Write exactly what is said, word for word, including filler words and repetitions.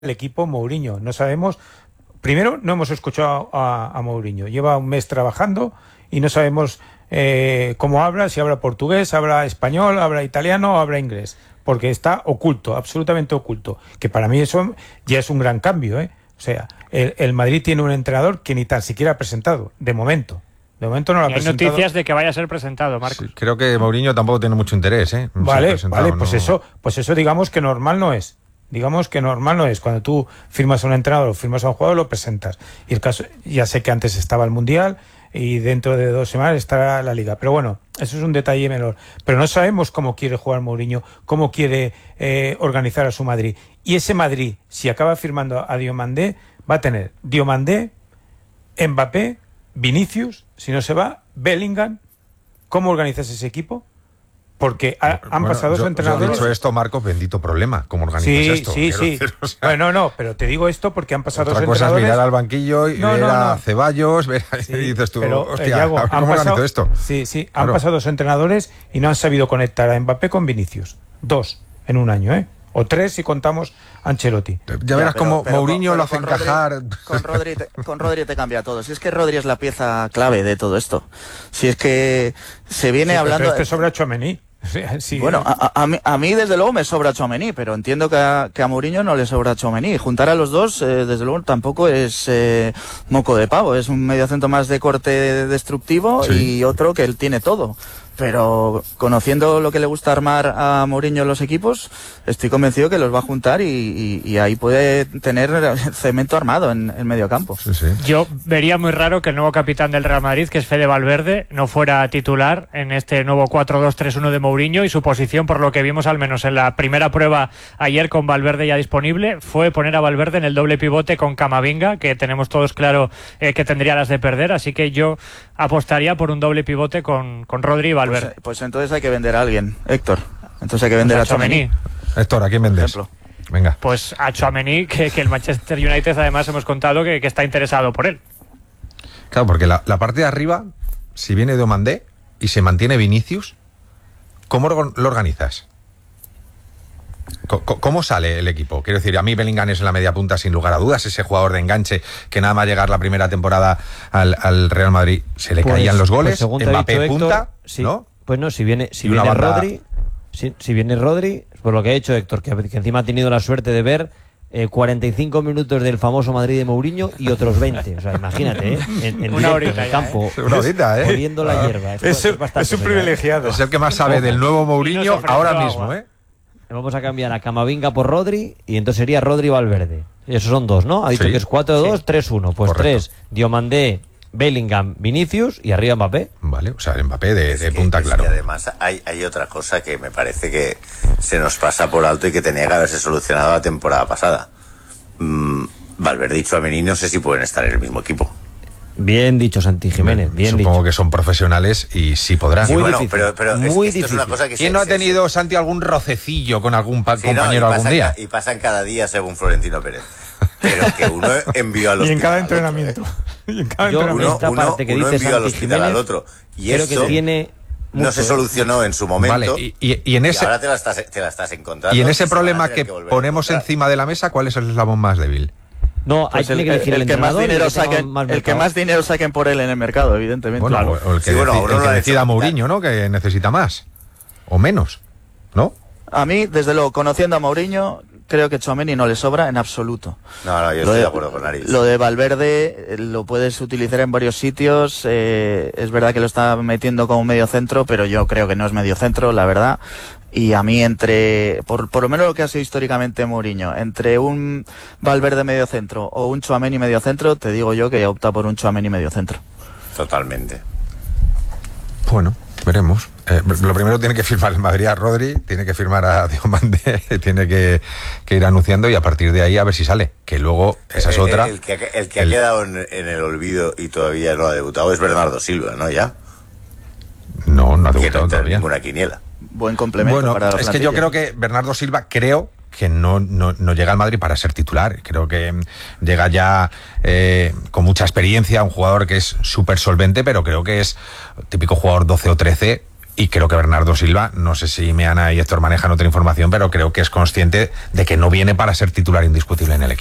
el equipo Mourinho. No sabemos, primero no hemos escuchado a, a Mourinho, lleva un mes trabajando y no sabemos eh, cómo habla, si habla portugués, habla español, habla italiano o habla inglés, porque está oculto, absolutamente oculto, que para mí eso ya es un gran cambio, ¿eh? O sea, el, el Madrid tiene un entrenador que ni tan siquiera ha presentado, de momento. De momento no lo ha y hay presentado. noticias de que vaya a ser presentado, Marcos. Sí, creo que Mourinho tampoco tiene mucho interés, ¿eh? No vale, presentado, vale, pues no... eso, pues eso digamos que normal no es. Digamos que normal no es. Cuando tú firmas a un entrenador o firmas a un jugador, lo presentas. Y el caso, ya sé que antes estaba el Mundial y dentro de dos semanas estará la Liga. Pero bueno, eso es un detalle menor. Pero no sabemos cómo quiere jugar Mourinho, cómo quiere eh, organizar a su Madrid. Y ese Madrid, si acaba firmando a Diomandé, va a tener Diomandé, Mbappé, Vinicius, si no se va, Bellingham. ¿Cómo organizas ese equipo? Porque ha, han bueno, pasado yo, dos entrenadores. Yo he dicho esto, Marcos, bendito problema. ¿Cómo organizas sí, esto? Sí, sí, decir, o sea, bueno, no, pero te digo esto porque han pasado otra dos cosa entrenadores. Es mirar al banquillo y no, ver no, a no. Ceballos, ver, sí, y dices tú, pero, hostia, eh, Yago, a ver han ¿cómo pasado, organizo esto? Sí, sí, claro. han pasado dos entrenadores y no han sabido conectar a Mbappé con Vinicius. Dos en un año, ¿eh? O tres si contamos Ancelotti. Ya verás ya, cómo pero, Mourinho pero, lo hace con Rodri, encajar. Con Rodri, te, con Rodri te cambia todo. Si es que Rodri es la pieza clave de todo esto. Si es que se viene sí, hablando... Pero este sobra Tchouaméni. Sí, bueno, a, a, mí, a mí desde luego me sobra Tchouaméni, pero entiendo que a, que a Mourinho no le sobra Tchouaméni. Juntar a los dos, eh, desde luego, tampoco es eh, moco de pavo. Es un mediocentro más de corte destructivo sí. Y otro que él tiene todo. Pero conociendo lo que le gusta armar a Mourinho en los equipos, estoy convencido que los va a juntar y, y, y ahí puede tener cemento armado en el medio campo. Sí, sí. Yo vería muy raro que el nuevo capitán del Real Madrid, que es Fede Valverde, no fuera titular en este nuevo cuatro dos tres uno de Mourinho, y su posición, por lo que vimos al menos en la primera prueba ayer con Valverde ya disponible, fue poner a Valverde en el doble pivote con Camavinga, que tenemos todos claro eh, que tendría las de perder, así que yo apostaría por un doble pivote con, con Rodri y Valverde. Pues, pues entonces hay que vender a alguien, Héctor. Entonces hay que vender pues a Tchouaméni. Héctor, ¿a quién vendes? Venga. Pues a Tchouaméni, que, que el Manchester United además hemos contado que, que está interesado por él. Claro, porque la, la parte de arriba, si viene Diomandé y se mantiene Vinicius, ¿cómo lo organizas? ¿Cómo sale el equipo? Quiero decir, a mí Bellingham es en la media punta sin lugar a dudas, ese jugador de enganche que nada más llegar la primera temporada al, al Real Madrid se le pues, caían los goles, pues Mbappé dicho, punta, Héctor, sí, ¿no? Pues no, si viene, si viene banda... Rodri, si, si viene Rodri, por lo que ha hecho Héctor, que, que encima ha tenido la suerte de ver eh, cuarenta y cinco minutos del famoso Madrid de Mourinho y otros veinte, o sea, imagínate, ¿eh? En, en, Una directo, en el campo, ¿eh? Una horita, ¿eh? Jodiendo la hierba. Es, es, es, es un privilegiado. Es el que más sabe del nuevo Mourinho ahora agua. mismo, ¿eh? Vamos a cambiar a Camavinga por Rodri y entonces sería Rodri Valverde. Esos son dos, ¿no? Ha dicho sí. que es cuatro dos tres uno. Pues tres, Diomandé, Bellingham, Vinicius y arriba Mbappé. Vale, o sea, el Mbappé de, de punta, que, claro. Y además hay, hay otra cosa que me parece que se nos pasa por alto y que tenía que haberse solucionado la temporada pasada. Mm, Valverde y Tchouaméni no sé si pueden estar en el mismo equipo. Bien dicho, Santi Jiménez, bien Supongo dicho. que son profesionales y sí podrán. Muy sí, bueno, difícil, pero, pero muy es, difícil. Es una cosa que ¿Quién se, no ha se, tenido, se... Santi, algún rocecillo con algún pa- sí, compañero no, algún día? Y pasan cada día según Florentino Pérez. Pero que uno envió al hospital. Y en cada entrenamiento. Otro, ¿eh? Y en cada Yo, entrenamiento. esta uno, parte que uno dice envió al Santi hospital Jiménez, al otro. Y creo eso que tiene mucho, no se solucionó en su momento. Vale, y, y, y en ese, y ahora te la estás, te la estás encontrando. y en ese y problema que, que ponemos encima de la mesa, ¿cuál es el eslabón más débil? No, pues hay el, que elegir el, el, el que más dinero que saquen, más el que más dinero saquen por él en el mercado, evidentemente. Bueno, claro. o el que, sí, bueno, deci- el que lo decida hecho, Mourinho, ¿no? Que necesita más o menos, ¿no? A mí, desde luego, conociendo a Mourinho, creo que Tchouaméni no le sobra en absoluto. No, no, yo Lo estoy de, de acuerdo con Aris. Lo de Valverde eh, lo puedes utilizar en varios sitios. Eh, es verdad que lo está metiendo como medio centro, pero yo creo que no es medio centro, la verdad. Y a mí, entre, por, por lo menos lo que ha sido históricamente Mourinho, entre un Valverde medio centro o un Tchouaméni medio centro, te digo yo que opta por un Tchouaméni medio centro. Totalmente. Bueno, veremos. Eh, lo primero tiene que firmar el Madrid a Rodri, tiene que firmar a Diomandé, tiene que, que ir anunciando y a partir de ahí a ver si sale. Que luego, esa es el, otra. El, el que, el que el... ha quedado en, en el olvido y todavía no ha debutado es Bernardo Silva, ¿no? Ya. No, no ha Que debutado no entra en todavía. ninguna quiniela. Buen complemento Bueno, para la es plantilla. que yo creo que Bernardo Silva, creo que no, no, no llega al Madrid para ser titular. Creo que llega ya eh, con mucha experiencia, un jugador que es súper solvente, pero creo que es típico jugador doce o trece y creo que Bernardo Silva, no sé si Meana y Héctor manejan otra información, pero creo que es consciente de que no viene para ser titular indiscutible en el equipo.